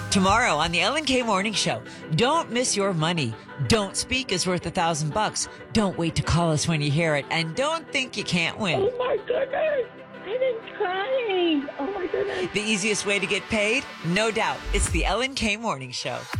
Tomorrow on the Ellen K Morning Show, don't miss your money. Don't speak is worth $1,000. Don't wait to call us when you hear it. And don't think you can't win. Oh my goodness. I've been crying. Oh my goodness. The easiest way to get paid? No doubt. It's the Ellen K Morning Show.